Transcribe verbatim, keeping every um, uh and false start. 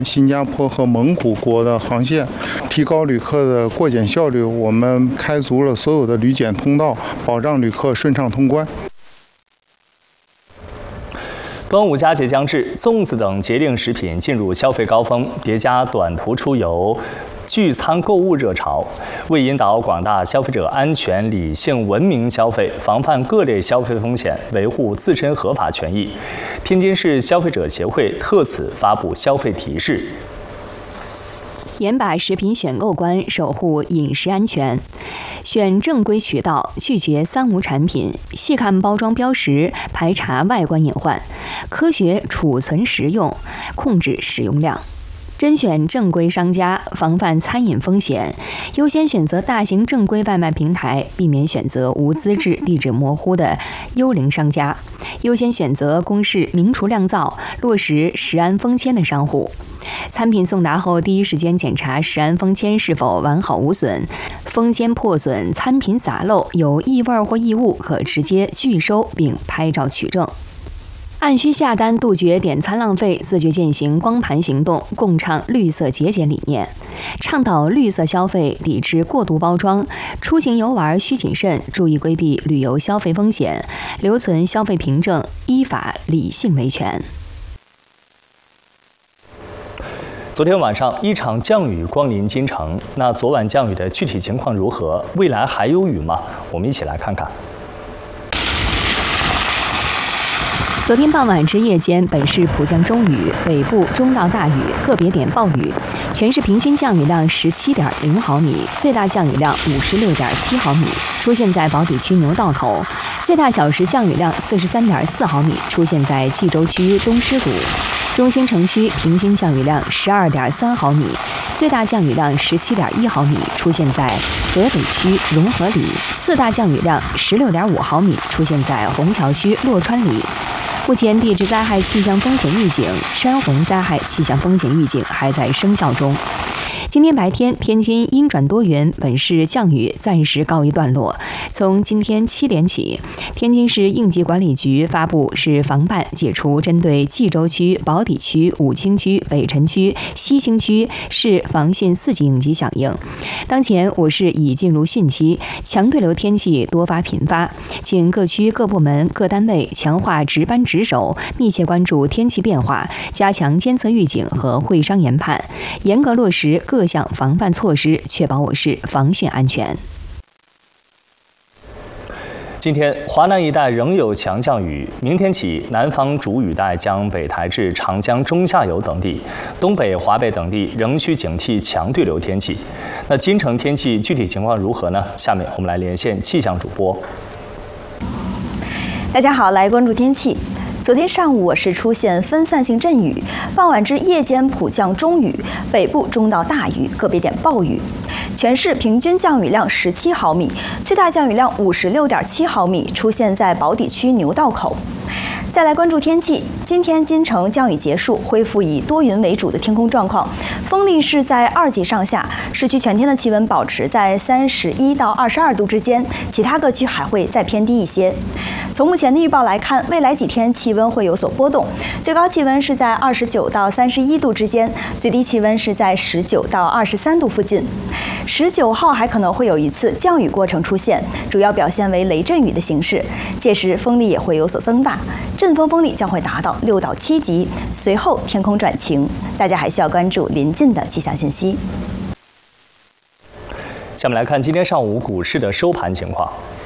新加坡和蒙古国的航线，提高旅客的过检效率。我们开足了所有的旅检通道，保障旅客顺畅通关。 端午佳节将至，粽子等节令食品进入消费高峰，叠加短途出游、聚餐购物热潮。为引导广大消费者安全、理性、文明消费，防范各类消费风险，维护自身合法权益，天津市消费者协会特此发布消费提示。 严把食品选购关，守护饮食安全。选正规渠道，拒绝三无产品，细看包装标识，排查外观隐患，科学储存食用，控制使用量。甄选正规商家，防范餐饮风险，优先选择大型正规外卖平台，避免选择无资质、地址模糊的幽灵商家，优先选择公示明厨亮灶、落实食安封签的商户。产品送达后，第一时间检查食安封签是否完好无损，封签破损、餐品洒漏、有异味或异物，可直接拒收并拍照取证。按需下单，杜绝点餐浪费，自觉践行光盘行动，共倡绿色节俭理念，倡导绿色消费，抵制过度包装。出行游玩需谨慎，注意规避旅游消费风险，留存消费凭证，依法理性维权。 昨天晚上一场降雨光临京城，那昨晚降雨的具体情况如何？未来还有雨吗？我们一起来看看。 昨天傍晚至夜间，本市普降中雨，北部中到大雨，个别点暴雨，全市平均降雨量十七点零毫米，最大降雨量五十六点七毫米，出现在宝坻区牛道口；最大小时降雨量四十三点四毫米，出现在冀州区东施谷。中兴城区平均降雨量十二点三毫米，最大降雨量十七点一毫米，出现在河北区融合里；次大降雨量十六点五毫米，出现在虹桥区洛川里。目前地质灾害气象风险预警、山洪灾害气象风险预警还在生效中。今天白天，天津阴转多云，本市降雨暂时告一段落。从今天七点起，天津市应急管理局发布市防办解除针对冀州区、宝坻区、武清区、北辰区、西青区市防汛四级应急响应。当前我市已进入汛期，强对流天气多发频发，请各区各部门各单位强化值班值守，密切关注天气变化，加强监测预警和会商研判，严格落实各各项防范措施，确保我市防汛安全。 今天华南一带仍有强降雨，明天起南方主雨带将北抬至长江中下游等地，东北、华北等地仍需警惕强对流天气。那京城天气具体情况如何呢？下面我们来连线气象主播。 大家好，来关注天气。昨天上午我市出现分散性阵雨，傍晚至夜间普降中雨，北部中到大雨，个别点暴雨。全市平均降雨量十七毫米，最大降雨量五十六点七毫米，出现在宝坻区牛道口。再来关注天气，今天京城降雨结束，恢复以多云为主的天空状况，风力是在二级上下，市区全天的气温保持在三十一到二十二度之间，其他各区还会再偏低一些。从目前的预报来看，未来几天气温会有所波动，最高气温是在二十九到三十一度之间，最低气温是在十九到二十三度附近。十九号还可能会有一次降雨过程出现，主要表现为雷阵雨的形式，届时风力也会有所增大，阵风风力将会达到六到七级，随后天空转晴，大家还需要关注临近的气象信息。 下面来看今天上午股市的收盘情况。